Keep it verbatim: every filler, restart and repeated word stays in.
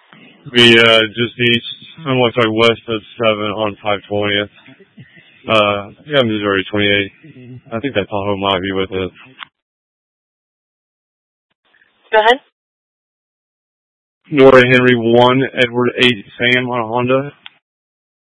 Be uh, just east, somewhat like west of seven on five twentieth. Uh, yeah, Missouri twenty-eight. I think that Tahoe might be with us. Go ahead. Nora Henry one, Edward eight, Sam on a Honda.